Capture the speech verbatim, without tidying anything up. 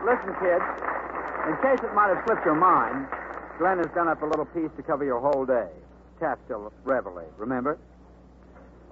listen, kid. In case it might have slipped your mind, Glenn has done up a little piece to cover your whole day. Catskill Reveille, remember?